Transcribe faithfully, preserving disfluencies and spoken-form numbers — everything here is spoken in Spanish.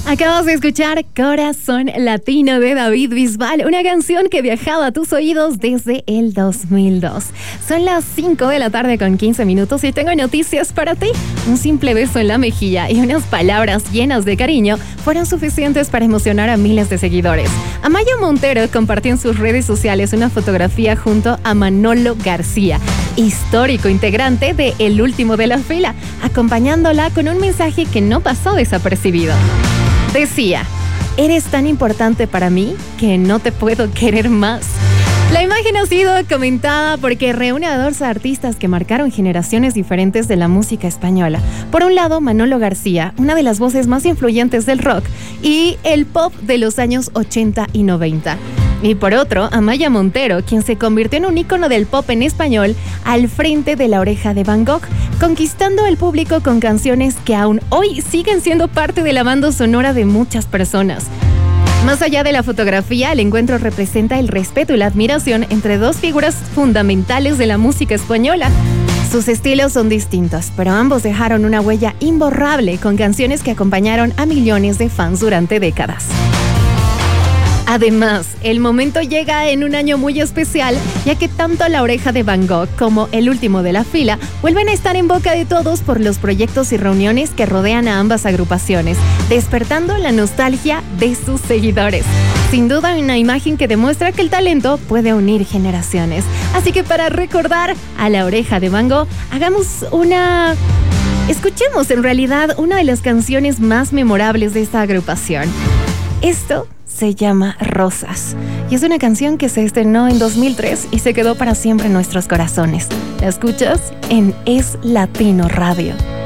Acabas de escuchar Corazón Latino de David Bisbal, una canción que viajaba a tus oídos desde el dos mil dos. Son las cinco de la tarde con quince minutos y tengo noticias para ti. Un simple beso en la mejilla y unas palabras llenas de cariño fueron suficientes para emocionar a miles de seguidores. Amaya Montero compartió en sus redes sociales una fotografía junto a Manolo García, histórico integrante de El Último de la Fila, acompañándola con un mensaje que no pasó desapercibido. Decía: eres tan importante para mí que no te puedo querer más. La imagen ha sido comentada porque reúne a dos artistas que marcaron generaciones diferentes de la música española. Por un lado, Manolo García, una de las voces más influyentes del rock y el pop de los años ochenta y noventa. Y por otro, Amaya Montero, quien se convirtió en un ícono del pop en español al frente de La Oreja de Van Gogh, conquistando el público con canciones que aún hoy siguen siendo parte de la banda sonora de muchas personas. Más allá de la fotografía, el encuentro representa el respeto y la admiración entre dos figuras fundamentales de la música española. Sus estilos son distintos, pero ambos dejaron una huella imborrable con canciones que acompañaron a millones de fans durante décadas. Además, el momento llega en un año muy especial, ya que tanto La Oreja de Van Gogh como El Último de la Fila vuelven a estar en boca de todos por los proyectos y reuniones que rodean a ambas agrupaciones, despertando la nostalgia de sus seguidores. Sin duda, una imagen que demuestra que el talento puede unir generaciones. Así que para recordar a La Oreja de Van Gogh, hagamos una... Escuchemos en realidad una de las canciones más memorables de esta agrupación. Esto se llama Rosas y es una canción que se estrenó en dos mil tres y se quedó para siempre en nuestros corazones. La escuchas en Es Latino Radio.